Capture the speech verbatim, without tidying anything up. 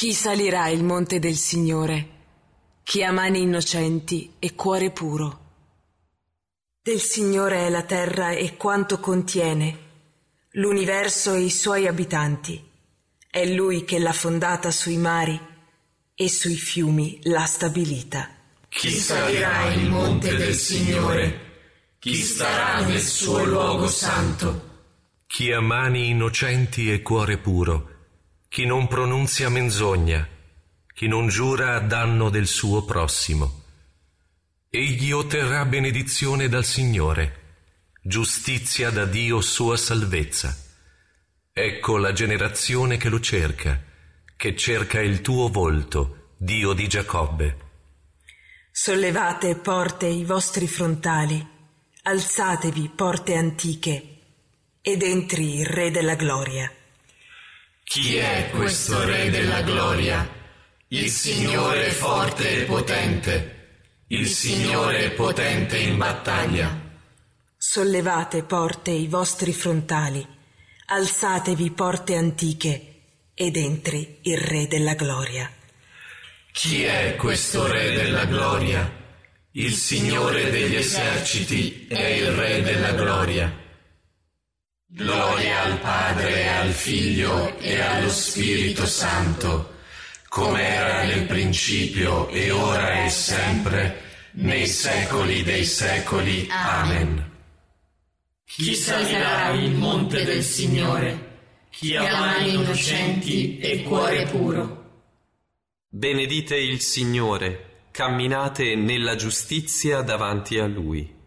Chi salirà il monte del Signore? Chi ha mani innocenti e cuore puro. Del Signore è la terra e quanto contiene, l'universo e i suoi abitanti. È Lui che l'ha fondata sui mari e sui fiumi l'ha stabilita. Chi salirà il monte del Signore? Chi starà nel suo luogo santo? Chi ha mani innocenti e cuore puro, chi non pronunzia menzogna, chi non giura a danno del suo prossimo. Egli otterrà benedizione dal Signore, giustizia da Dio sua salvezza. Ecco la generazione che lo cerca, che cerca il tuo volto, Dio di Giacobbe. Sollevate, porte, i vostri frontali, alzatevi, porte antiche, ed entri il Re della Gloria. Chi è questo Re della Gloria? Il Signore forte e potente, il Signore potente in battaglia. Sollevate, porte, i vostri frontali, alzatevi, porte antiche, ed entri il Re della Gloria. Chi è questo Re della Gloria? Il Signore degli eserciti è il Re della Gloria. Gloria al Padre e al Figlio e allo Spirito Santo, come era nel principio e ora e sempre, nei secoli dei secoli. Amen. Chi salirà il monte del Signore? Chi ha mani innocenti e cuore puro. Benedite il Signore, camminate nella giustizia davanti a Lui.